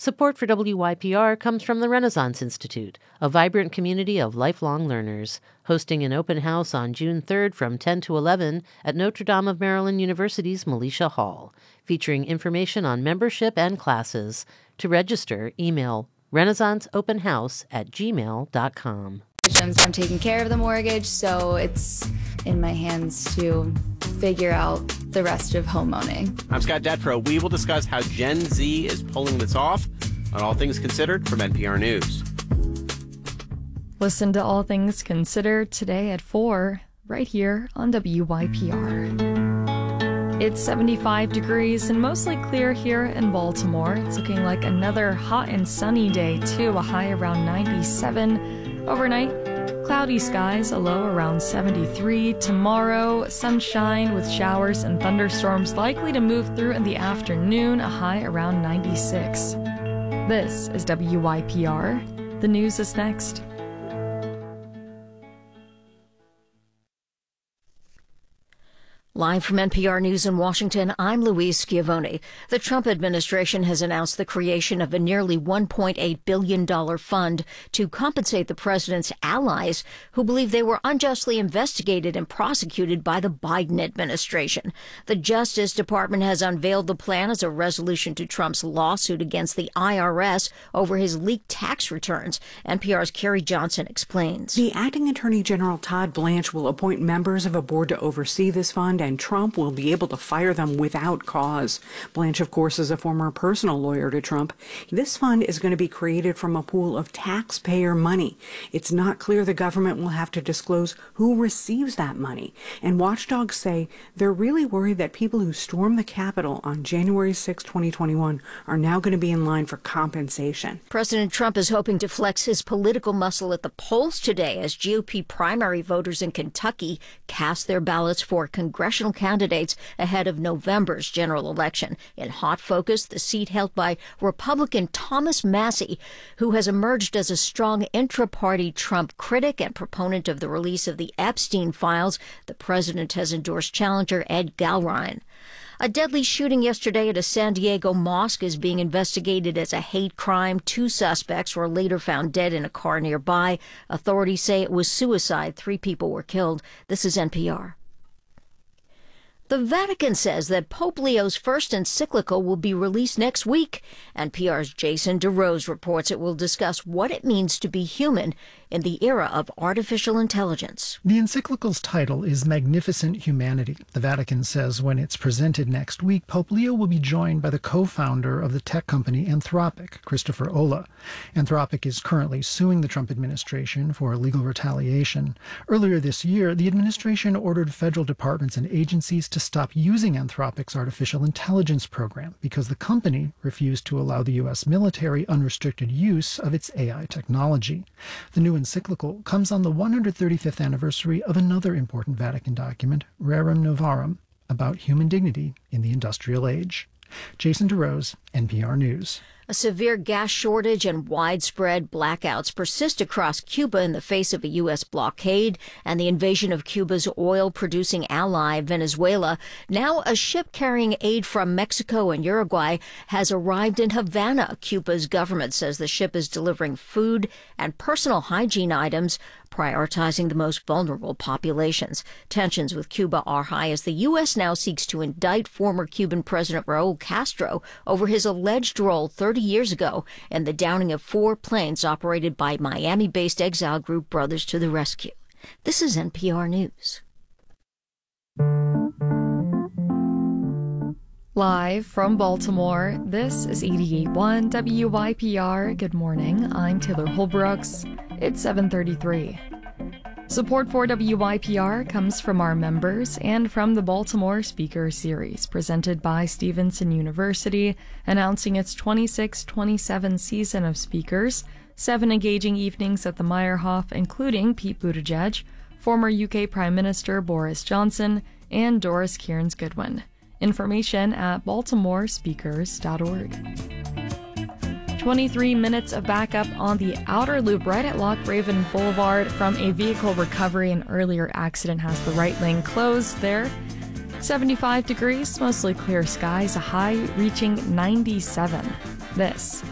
Support for WYPR comes from the Renaissance Institute, a vibrant community of lifelong learners, hosting an open house on June 3rd from 10 to 11 at Notre Dame of Maryland University's Militia Hall, featuring information on membership and classes. To register, email renaissanceopenhouse@gmail.com. I'm taking care of the mortgage, so it's in my hands to figure out the rest of homeowning. I'm Scott Detrow. We will discuss how Gen Z is pulling this off on All Things Considered from NPR News. Listen to All Things Considered today at 4, right here on WYPR. It's 75 degrees and mostly clear here in Baltimore. It's looking like another hot and sunny day, too, a high around 97. Overnight, cloudy skies, a low around 73. Tomorrow, sunshine with showers and thunderstorms likely to move through in the afternoon, a high around 96. This is WYPR. The news is next. Live from NPR News in Washington, I'm Louise Schiavone. The Trump administration has announced the creation of a nearly $1.8 billion fund to compensate the president's allies who believe they were unjustly investigated and prosecuted by the Biden administration. The Justice Department has unveiled the plan as a resolution to Trump's lawsuit against the IRS over his leaked tax returns. NPR's Carrie Johnson explains. The acting attorney general Todd Blanche will appoint members of a board to oversee this fund, and Trump will be able to fire them without cause. Blanche, of course, is a former personal lawyer to Trump. This fund is going to be created from a pool of taxpayer money. It's not clear the government will have to disclose who receives that money. And watchdogs say they're really worried that people who stormed the Capitol on January 6, 2021 are now going to be in line for compensation. President Trump is hoping to flex his political muscle at the polls today as GOP primary voters in Kentucky cast their ballots for congressional candidates ahead of November's general election. In hot focus, the seat held by Republican Thomas Massie, who has emerged as a strong intra-party Trump critic and proponent of the release of the Epstein files. The president has endorsed challenger Ed Galrine. A deadly shooting yesterday at a San Diego mosque is being investigated as a hate crime. 2 suspects were later found dead in a car nearby. Authorities say it was suicide. 3 people were killed. This is NPR. The Vatican says that Pope Leo's first encyclical will be released next week. NPR's Jason DeRose reports it will discuss what it means to be human in the era of artificial intelligence. The encyclical's title is Magnificent Humanity. The Vatican says when it's presented next week, Pope Leo will be joined by the co-founder of the tech company Anthropic, Christopher Olah. Anthropic is currently suing the Trump administration for legal retaliation. Earlier this year, the administration ordered federal departments and agencies to stop using Anthropic's artificial intelligence program because the company refused to allow the U.S. military unrestricted use of its AI technology. The new encyclical comes on the 135th anniversary of another important Vatican document, Rerum Novarum, about human dignity in the industrial age. Jason DeRose, NPR News. A severe gas shortage and widespread blackouts persist across Cuba in the face of a U.S. blockade and the invasion of Cuba's oil-producing ally, Venezuela. Now a ship carrying aid from Mexico and Uruguay has arrived in Havana. Cuba's government says the ship is delivering food and personal hygiene items, prioritizing the most vulnerable populations. Tensions with Cuba are high as the U.S. now seeks to indict former Cuban President Raul Castro over his alleged role 30 years ago in the downing of 4 planes operated by Miami-based exile group Brothers to the Rescue. This is NPR News. Live from Baltimore, this is 88.1 WYPR. Good morning, I'm Taylor Holbrooks. It's 7:33. Support for WYPR comes from our members and from the Baltimore Speaker Series, presented by Stevenson University, announcing its 26-27 season of speakers, 7 engaging evenings at the Meyerhoff, including Pete Buttigieg, former UK Prime Minister Boris Johnson, and Doris Kearns Goodwin. Information at baltimorespeakers.org. 23 minutes of backup on the outer loop right at Loch Raven Boulevard from a vehicle recovery. An earlier accident has the right lane closed there. 75 degrees, mostly clear skies, a high reaching 97. This